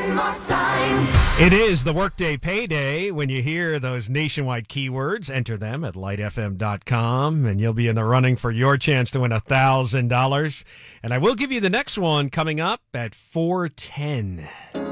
one more time. It is the Workday Payday. When you hear those nationwide keywords, enter them at lightfm.com, and you'll be in the running for your chance to win $1,000. And I will give you the next one coming up at 4:10.